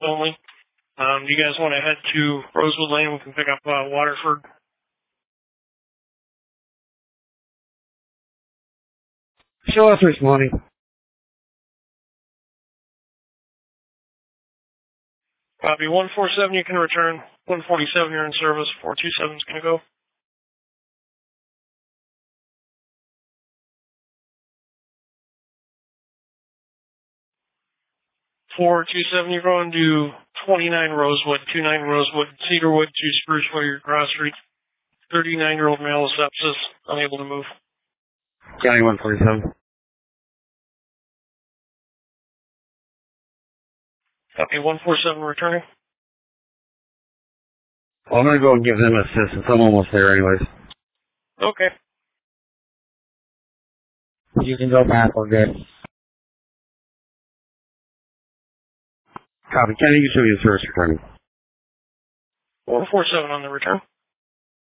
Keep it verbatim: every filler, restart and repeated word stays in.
only. Um, do you guys want to head to Rosewood Lane? We can pick up uh, Waterford. Show us this morning. Copy. one forty-seven, you can return. one forty-seven, you're in service. four two seven is going to go. four two seven, you're going to twenty-nine Rosewood, twenty-nine Rosewood, Cedarwood to Spruceway, Cross Street. thirty-nine-year-old male with sepsis, unable to move. County one forty-seven. Okay, one forty-seven returning. Well, I'm going to go and give them assistance. I'm almost there anyways. Okay. You can go back, we're good. Copy. County, you should be in service returning. one forty-seven on the return.